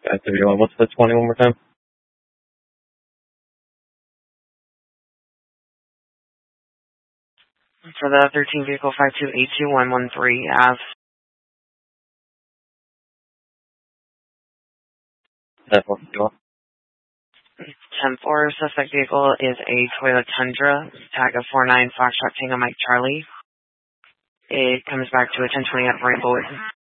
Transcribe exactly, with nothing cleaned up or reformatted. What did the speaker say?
five thirty-one. What's the twenty one more time? For the thirteen vehicle, five two eight two one one three Ave. That's what you want. ten four, suspect vehicle is a Toyota Tundra, tag of four nine Foxtrot Tango Mike Charlie. It comes back to a ten twenty at Rainbow